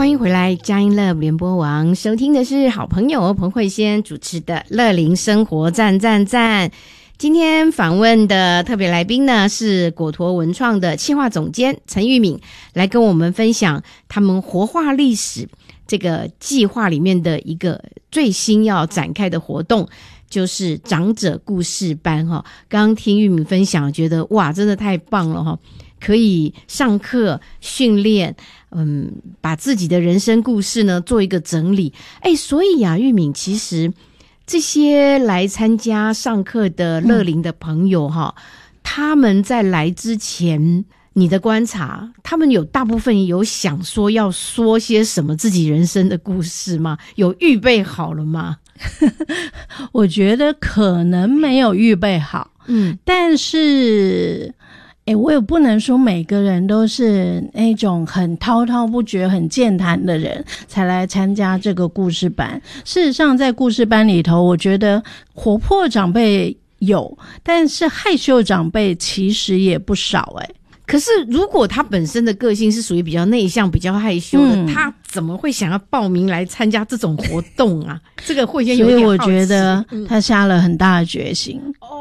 欢迎回来，佳音乐联播网，收听的是好朋友彭慧仙主持的乐龄生活赞赞赞。今天访问的特别来宾呢，是果陀文创的企划总监陈玉敏，来跟我们分享他们活化历史这个计划里面的一个最新要展开的活动，就是长者故事班哈。刚刚听玉敏分享，觉得哇，真的太棒了哈！可以上课训练，把自己的人生故事呢做一个整理。所以啊，玉敏，其实这些来参加上课的乐龄的朋友哈，他们在来之前，你的观察，他们有大部分有想说要说些什么自己人生的故事吗？有预备好了吗？ 我觉得可能没有预备好，但是我也不能说每个人都是那种很滔滔不绝很健谈的人才来参加这个故事班。事实上在故事班里头，我觉得活泼长辈有，但是害羞长辈其实也不少可是如果他本身的个性是属于比较内向比较害羞的，他怎么会想要报名来参加这种活动啊？这个会先有点好奇。 所以我觉得他下了很大的决心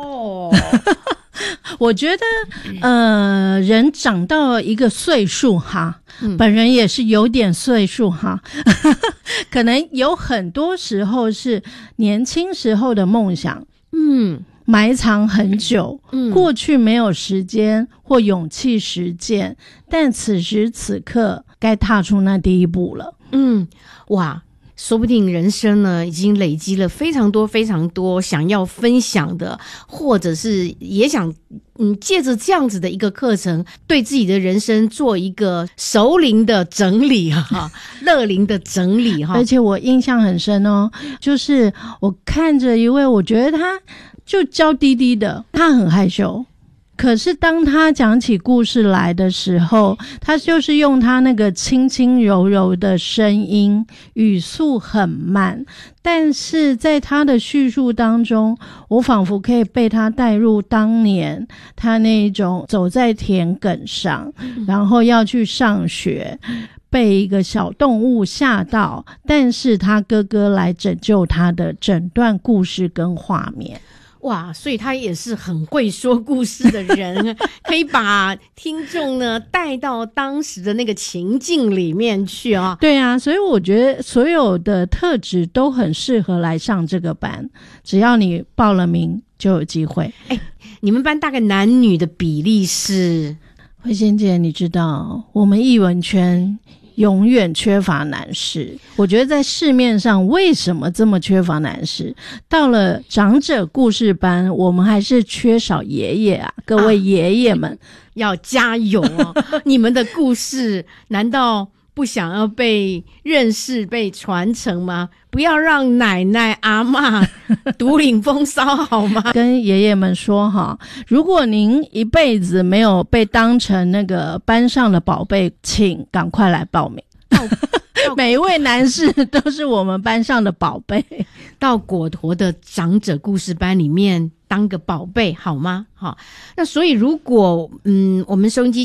我觉得人长到一个岁数哈，本人也是有点岁数哈可能有很多时候是年轻时候的梦想埋藏很久，过去没有时间或勇气实践，但此时此刻该踏出那第一步了。 哇，说不定人生呢已经累积了非常多非常多想要分享的，或者是也想借着这样子的一个课程，对自己的人生做一个熟龄的整理哈，乐龄的整理哈。 而且我印象很深就是我看着一位，我觉得他就娇滴滴的，他很害羞，可是当他讲起故事来的时候，他就是用他那个轻轻柔柔的声音，语速很慢，但是在他的叙述当中，我仿佛可以被他带入当年他那种走在田埂上，然后要去上学，被一个小动物吓到，但是他哥哥来拯救他的整段故事跟画面。 哇，所以他也是很会说故事的人可以把听众呢带到当时的那个情境里面去啊。 对啊，所以我觉得所有的特质都很适合来上这个班，只要你报了名就有机会。 你们班大概男女的比例是？ 慧仙姐，你知道我们艺文圈永远缺乏男士，我觉得在市面上为什么这么缺乏男士？到了长者故事班，我们还是缺少爷爷啊！各位爷爷们， 要加油你们的故事难道不想要被认识、被传承吗？不要让奶奶阿嬷独领风骚好吗？ 跟爷爷们说哈，如果您一辈子没有被当成那个班上的宝贝，请赶快来报名。每一位男士都是我们班上的宝贝， 到果陀的长者故事班里面当个宝贝好吗？好，那所以如果我们收音机